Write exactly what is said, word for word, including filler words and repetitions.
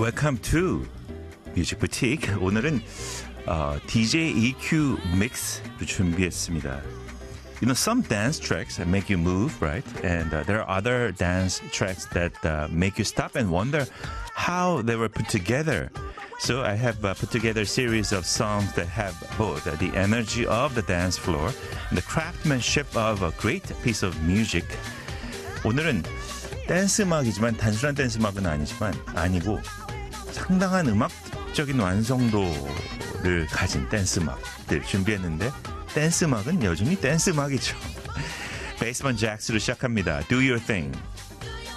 Welcome to Music Boutique. 오늘은 어, 디제이 이큐 믹스를 준비했습니다. You know, some dance tracks make you move, right? And uh, there are other dance tracks that uh, make you stop and wonder how they were put together. So I have uh, put together a series of songs that have both uh, the energy of the dance floor and the craftsmanship of a great piece of music. 오늘은 댄스 음악이지만 단순한 댄스 음악은 아니지만 아니고 상당한 음악적인 완성도를 가진 댄스 음악들 준비했는데 댄스 음악은 여전히 댄스 음악이죠. 베이스먼 잭스로 시작합니다. Do your thing.